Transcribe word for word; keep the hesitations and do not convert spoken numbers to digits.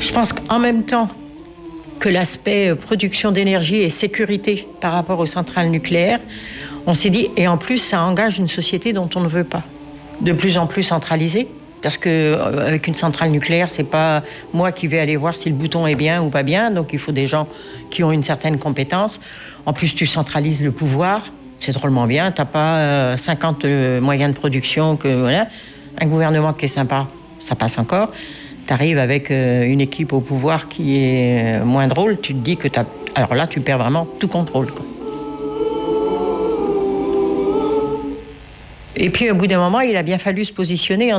Je pense qu'en même temps que l'aspect production d'énergie et sécurité par rapport aux centrales nucléaires, on s'est dit, et en plus, ça engage une société dont on ne veut pas. De plus en plus centralisée, parce qu'avec une centrale nucléaire, c'est pas moi qui vais aller voir si le bouton est bien ou pas bien, donc il faut des gens qui ont une certaine compétence. En plus, tu centralises le pouvoir, c'est drôlement bien, t'as pas euh, cinquante euh, moyens de production, que voilà. Un gouvernement qui est sympa, ça passe encore. T'arrives avec euh, une équipe au pouvoir qui est euh, moins drôle, tu te dis que t'as... Alors là, tu perds vraiment tout contrôle, quoi. Et puis, au bout d'un moment, il a bien fallu se positionner en